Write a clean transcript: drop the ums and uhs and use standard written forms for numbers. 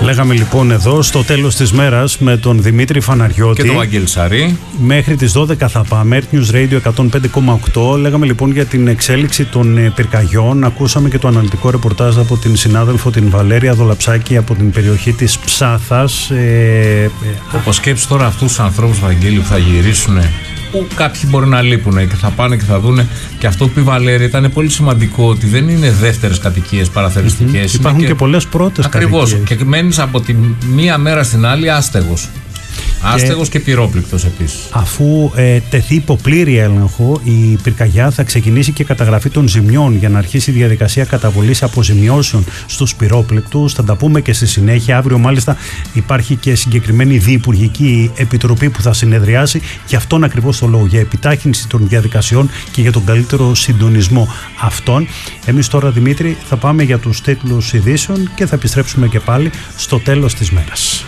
Λέγαμε λοιπόν εδώ στο τέλος της μέρας με τον Δημήτρη Φαναριώτη και τον Βαγγέλη Σαρή. Μέχρι τις 12 θα πάμε, Earth News Radio 105,8. Λέγαμε λοιπόν για την εξέλιξη των πυρκαγιών. Ακούσαμε και το αναλυτικό ρεπορτάζ από την συνάδελφο την Βαλέρια Δολαψάκη από την περιοχή της Ψάθας. Όπως σκέψεις τώρα αυτούς τους ανθρώπους, Βαγγέλη, που θα γυρίσουν, που κάποιοι μπορεί να λείπουν και θα πάνε και θα δούνε, και αυτό που είπε η Βαλέρια ήταν πολύ σημαντικό, ότι δεν είναι δεύτερες κατοικίες παραθεριστικές. Υπάρχουν και πολλές πρώτες κατοικίες. Ακριβώς. Και μένεις από τη μία μέρα στην άλλη άστεγος. Άστεγος και πυρόπληκτος επίσης. Αφού τεθεί υπό πλήρη έλεγχο, η πυρκαγιά θα ξεκινήσει και καταγραφή των ζημιών για να αρχίσει η διαδικασία καταβολής αποζημιώσεων στους πυρόπληκτους. Θα τα πούμε και στη συνέχεια. Αύριο μάλιστα υπάρχει και συγκεκριμένη διυπουργική επιτροπή που θα συνεδριάσει για αυτόν ακριβώς το λόγο, για επιτάχυνση των διαδικασιών και για τον καλύτερο συντονισμό αυτών. Εμείς τώρα, Δημήτρη, θα πάμε για τους τίτλους ειδήσεων και θα επιστρέψουμε και πάλι στο τέλος της μέρας.